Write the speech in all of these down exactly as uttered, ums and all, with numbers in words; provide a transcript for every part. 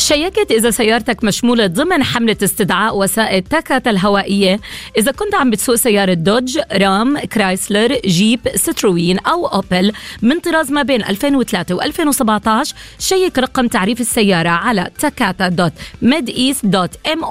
شيكت إذا سيارتك مشمولة ضمن حملة استدعاء وسائل تاكاتا الهوائية. إذا كنت عم بتسوق سيارة دوج، رام، كرايسلر، جيب، ستروين أو أوبل من طراز ما بين ألفين وثلاثة وألفين وسبعة عشر، شيك رقم تعريف السيارة على تاكاتا دوت ميدإيست دوت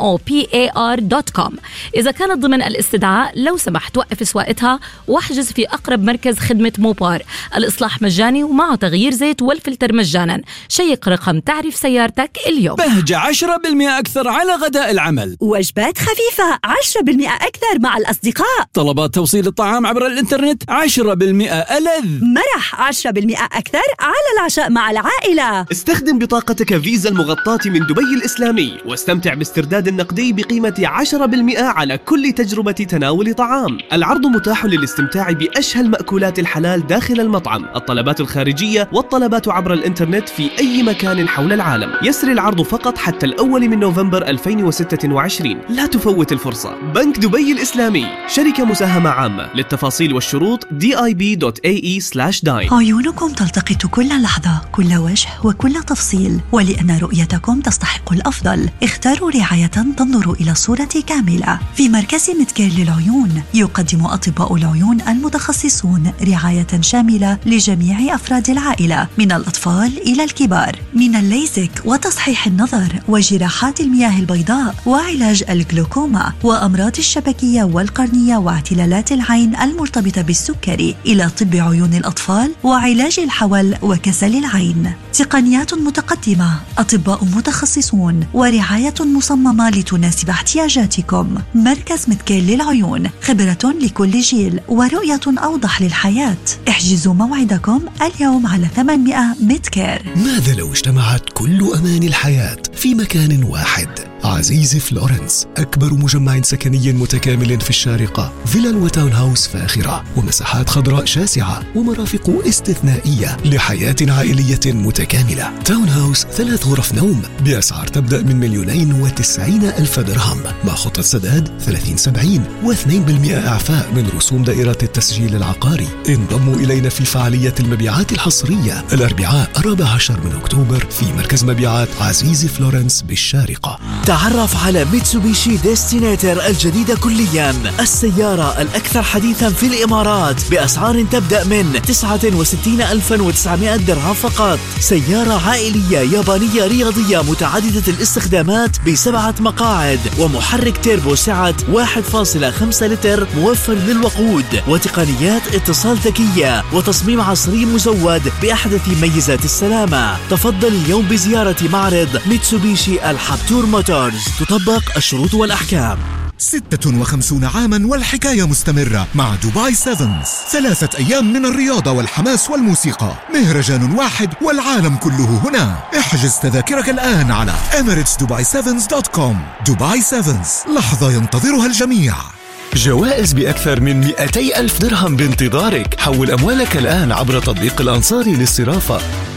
موبار دوت كوم. إذا كانت ضمن الاستدعاء لو سمحت وقف سواقتها واحجز في أقرب مركز خدمة موبار. الإصلاح مجاني ومعه تغيير زيت والفلتر مجانا. شيك رقم تعريف سيارتك اليوم. بهجة عشرة بالمئة أكثر على غداء العمل. وجبات خفيفة عشرة بالمئة أكثر مع الأصدقاء. طلبات توصيل الطعام عبر الإنترنت عشرة بالمئة ألذ. مرح عشرة بالمئة أكثر على العشاء مع العائلة. استخدم بطاقتك فيزا المغطاة من دبي الإسلامي واستمتع باسترداد النقدي بقيمة عشرة بالمئة على كل تجربة تناول طعام. العرض متاح للاستمتاع بأشهى المأكولات الحلال داخل المطعم، الطلبات الخارجية والطلبات عبر الإنترنت في أي مكان حول العالم. يسري العرض فقط حتى الأول من نوفمبر ألفين وستة وعشرين. لا تفوت الفرصة. بنك دبي الإسلامي، شركة مساهمة عامة. للتفاصيل والشروط دي آي بي دوت إيه إي سلاش داين. عيونكم تلتقط كل لحظة، كل وجه وكل تفصيل، ولأن رؤيتكم تستحق الأفضل اختاروا رعاية تنظر إلى الصورة كاملة. في مركز ميدكير للعيون يقدم أطباء العيون المتخصصون رعاية شاملة لجميع أفراد العائلة من الأطفال إلى الكبار، من الليزك وتصحيح النظر وجراحات المياه البيضاء وعلاج الجلوكوما وأمراض الشبكية والقرنية واعتلالات العين المرتبطة بالسكري، إلى طب عيون الأطفال وعلاج الحول وكسل العين. تقنيات متقدمة، أطباء متخصصون ورعاية مصممة لتناسب احتياجاتكم. مركز ميدكير للعيون، خبرة لكل جيل ورؤية أوضح للحياة. احجزوا موعدكم اليوم على ثمانمئة ميدكير. ماذا لو اجتمعت كل أمان الحياة في مكان واحد؟ عزيزي فلورنس، أكبر مجمع سكني متكامل في الشارقة، فيلل وتاون هاوس فاخرة ومساحات خضراء شاسعة ومرافق استثنائية لحياة عائلية متكاملة. تاون هاوس ثلاث غرف نوم بأسعار تبدأ من مليونين وتسعين ألف درهم مع خطة سداد ثلاثين سبعين واثنين بالمئة إعفاء من رسوم دائرة التسجيل العقاري. انضموا إلينا في فعالية المبيعات الحصرية الأربعاء الرابع عشر من أكتوبر في مركز مبيعات عزيزي فلورنس بالشارقة. تعرف على ميتسوبيشي ديستينيتر الجديدة كليا، السيارة الأكثر حديثا في الإمارات بأسعار تبدأ من تسعة وستين ألفا وتسعمائة درهم فقط. سيارة عائلية يابانية رياضية متعددة الاستخدامات بسبعة مقاعد ومحرك تيربو سعة واحد فاصلة خمسة لتر موفر للوقود وتقنيات اتصال ذكية وتصميم عصري مزود بأحدث ميزات السلامة. تفضل اليوم بزيارة معرض ميتسوبيشي الحبتور موتورز، تطبق الشروط والأحكام. ستة وخمسين عاما والحكاية مستمرة مع دبي سيفنز. ثلاثة أيام من الرياضة والحماس والموسيقى، مهرجان واحد والعالم كله هنا. احجز تذاكرك الآن على إميريتس دبي سيفنز دوت كوم. دبي سيفنز، لحظة ينتظرها الجميع. جوائز بأكثر من مئتي ألف درهم بانتظارك. حول أموالك الآن عبر تطبيق الأنصاري للصرافة.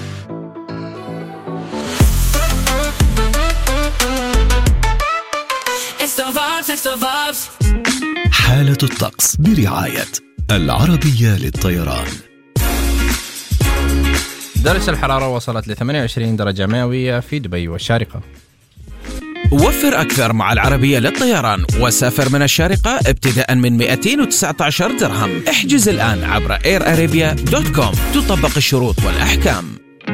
حالة الطقس برعاية العربية للطيران. درجة الحرارة وصلت ل ثمانية وعشرين درجة مئوية في دبي والشارقة. وفر أكثر مع العربية للطيران وسافر من الشارقة ابتداء من مئتين وتسعة عشر درهم. احجز الآن عبر اير ارابيا دوت كوم، تطبق الشروط والأحكام.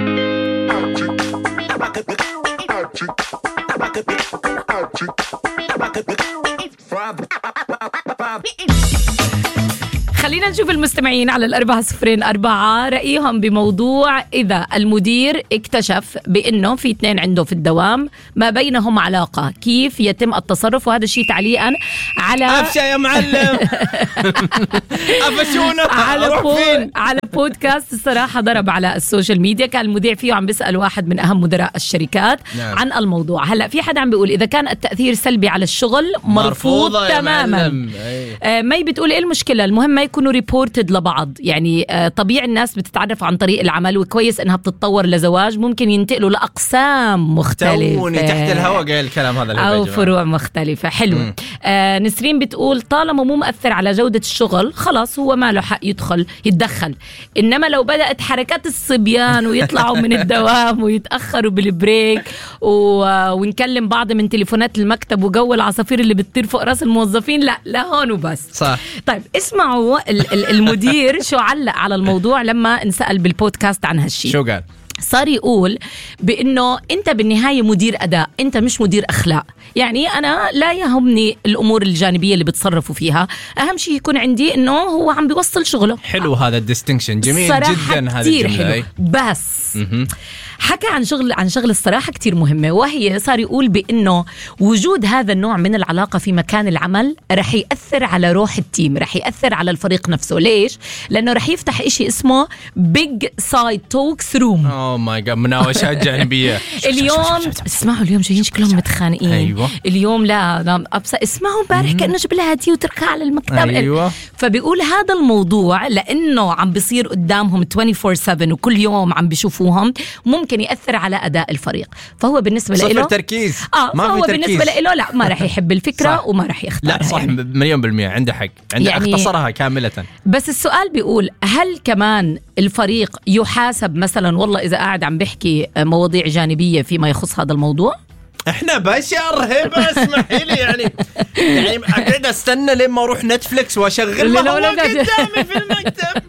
خلينا نشوف المستمعين على الأربعة صفرين أربعة رأيهم بموضوع إذا المدير اكتشف بأنه في اثنين عنده في الدوام ما بينهم علاقة، كيف يتم التصرف؟ وهذا الشيء تعليقا على أفشا يا معلم أفشونا على بود... على بودكاست الصراحة ضرب على السوشيال ميديا. كان المذيع فيه عم بيسأل واحد من أهم مدراء الشركات نعم. عن الموضوع. هلأ في حدا عم بيقول إذا كان التأثير سلبي على الشغل مرفوض تماما. آه مي بتقول إيه المشكلة؟ المهم ما يكونوا ريبورتد لبعض. يعني طبيعي الناس بتتعرف عن طريق العمل، وكويس انها بتتطور لزواج، ممكن ينتقلوا لاقسام مختلفه. توني تحت الهواء قال الكلام هذا او فروع مختلفه. حلو. آه نسرين بتقول طالما مو مؤثر على جوده الشغل خلاص هو ما له حق يدخل يتدخل. انما لو بدات حركات الصبيان ويطلعوا من الدوام ويتاخروا بالبريك و... ونكلم بعض من تليفونات المكتب وجو العصافير اللي بتطير فوق راس الموظفين، لا لا هون وبس. صح. طيب اسمعوا المدير شو علق على الموضوع لما انسأل بالبودكاست عن هالشي. شو قال؟ صار يقول بأنه أنت بالنهاية مدير أداء، أنت مش مدير أخلاق. يعني أنا لا يهمني الأمور الجانبية اللي بتصرفوا فيها، أهم شيء يكون عندي أنه هو عم بيوصل شغله. حلو هذا الديستنكشن، جميل جدا هذا الجملة. بس م-م. حكى عن شغل عن شغل الصراحة كتير مهمة، وهي صار يقول بأنه وجود هذا النوع من العلاقة في مكان العمل رح يأثر على روح التيم، رح يأثر على الفريق نفسه. ليش؟ لأنه رح يفتح إشي اسمه Big Side Talks Room. أوه ماي جاد، مناوشات جانبية. اليوم اسمعوا اليوم جايين شكلهم متخانقين. أيوة. اليوم لا لا أبص اسمعوا امبارح كأنه جاب لها هدية وتركها على المكتب. أيوة. فبيقول هذا الموضوع لأنه عم بيصير قدامهم أربعة وعشرين سبعة وكل يوم عم بيشوفوهم، ممكن يأثر على أداء الفريق. فهو بالنسبة له صفر تركيز. آه ما فهو بالنسبة له لا ما رح يحب الفكرة وما رح يختارها. لا صح يعني. مليون بالمية عنده حق، عنده يعني اختصرها كاملة. بس السؤال بيقول هل كمان الفريق يحاسب مثلا والله إذا قاعد عم بحكي مواضيع جانبية فيما يخص هذا الموضوع؟ احنا بشر هبه اسمحي لي يعني يعني اقعد استنى لما اروح نتفليكس واشغل ما هو قدامي في المكتب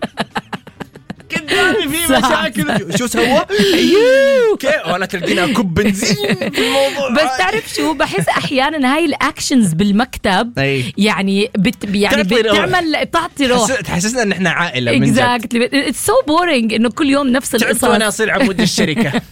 قدامي في مشاكل. شو سوى؟ كيف وانا تلقينا كب بنزين في الموضوع. بس تعرف شو بحس احيانا هاي الاكشنز بالمكتب يعني بت يعني بتعمل بتعطي روح، تحسسنا ان احنا عائله من اكزاكتلي. اتس سو بورينج انه كل يوم نفس القصص. تعبت وانا اصير عمود الشركه.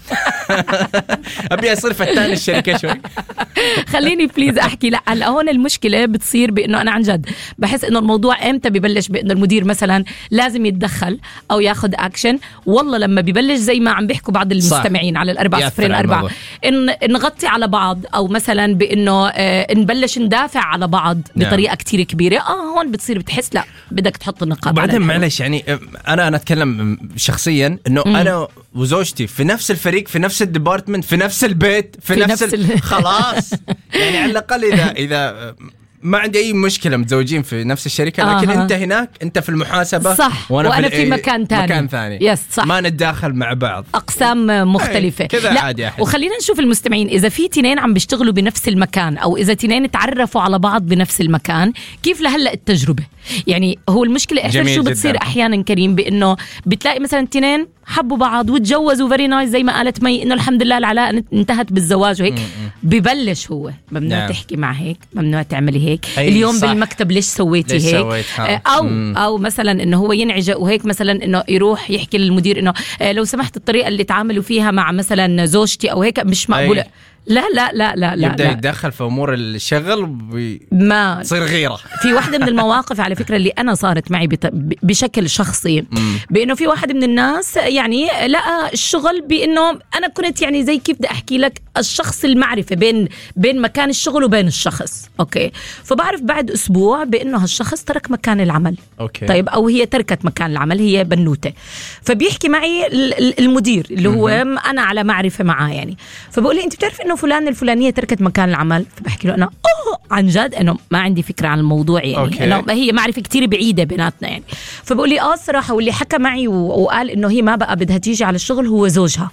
ابي اصير فتان الشركه شوي. خليني بليز احكي. لا هلا هون المشكله بتصير بانه انا عن جد بحس انه الموضوع امتى ببلش بانه المدير مثلا لازم يتدخل او ياخذ اكشن. والله لما ببلش زي ما عم بيحكوا بعض المستمعين على الأربع صفرين أربعة إن نغطي على بعض، أو مثلا بإنه آه نبلش ندافع على بعض بطريقة نعم. كتير كبيرة. آه هون بتصير بتحس لا بدك تحط النقاط. وبعدين معلش يعني أنا أنا أتكلم شخصيا إنه م. أنا وزوجتي في نفس الفريق، في نفس الديبارتمنت، في نفس البيت، في, في نفس, نفس ال... خلاص يعني على الأقل إذا إذا ما عندي أي مشكلة متزوجين في نفس الشركة، لكن آه. أنت هناك أنت في المحاسبة صح، وأنا, وأنا في, في مكان ثاني مكان ثاني يس صح. ما نتداخل مع بعض، أقسام مختلفة كذا عادي أحد. وخلينا نشوف المستمعين إذا في تنين عم بيشتغلوا بنفس المكان أو إذا تنين تعرفوا على بعض بنفس المكان، كيف لهلأ التجربة. يعني هو المشكلة إحنا شو بتصير جداً. أحيانا كريم بأنه بتلاقي مثلا تنين حبوا بعض وتجوزوا فيري نايس زي ما قالت مي إنه الحمد لله العلاقة انتهت بالزواج وهيك. ببلش هو ممنوع نعم. تحكي مع هيك، ممنوع تعملي هيك اليوم صح. بالمكتب ليش سويتي ليش هيك أو مم. أو مثلا إنه هو ينعجق وهيك مثلا إنه يروح يحكي للمدير إنه لو سمحت الطريقة اللي تعاملوا فيها مع مثلا زوجتي أو هيك مش مقبولة. لا لا لا لا لا يبدأ لا. يتدخل في أمور الشغل بي... ما تصير غيرة. في واحدة من المواقف على فكرة اللي أنا صارت معي بت... بشكل شخصي مم. بأنه في واحد من الناس يعني لقى الشغل بأنه أنا كنت يعني زي كيف بدي أحكي لك الشخص المعرفة بين بين مكان الشغل وبين الشخص. أوكي فبعرف بعد أسبوع بأنه هالشخص ترك مكان العمل. أوكي. طيب أو هي تركت مكان العمل، هي بنوتة. فبيحكي معي المدير اللي هو مم. أنا على معرفة معاه يعني، فبقول لي أنت بتعرف إنه فلان الفلانية تركت مكان العمل؟ فبحكي له أنا أوه عن جد إنه ما عندي فكرة عن الموضوع يعني، إنه هي معرفة كتير بعيدة بيناتنا يعني. فبقول لي آه الصراحة واللي حكى معي وقال إنه هي ما بقى بدها تيجي على الشغل هو زوجها.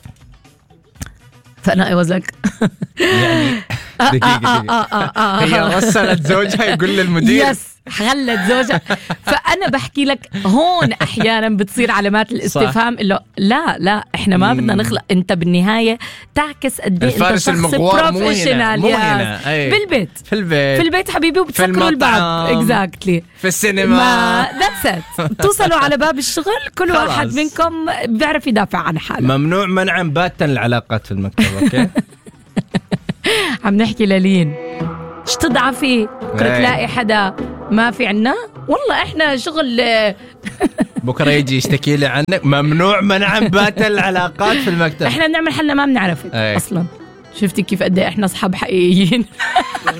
فأنا أوزلك يعني دقيقة دقيقة هي وصلت زوجها يقول للمدير يس خلت زوجها. فأنا بحكي لك هون أحيانا بتصير علامات الاستفهام اللي لا لا إحنا ما بدنا نخلق. أنت بالنهاية تعكس قد إيه أنت شخص بروفيشنال بالبيت في البيت في البيت حبيبي وبتسكروا الباب اكزاكتلي في السينما ذاتس ات. توصلوا على باب الشغل كل واحد منكم بيعرف يدافع عن حاله. ممنوع منعا باتا العلاقات في المكتب. أوكي عم نحكي للين ايش تضعفي بكره تلاقي حدا ما في عنا والله احنا شغل بكره يجي يشتكي لي عنك. ممنوع منعا باتا العلاقات في المكتب. احنا بنعمل حالنا ما بنعرف اصلا. شفتي كيف قد ايه احنا اصحاب حقيقيين.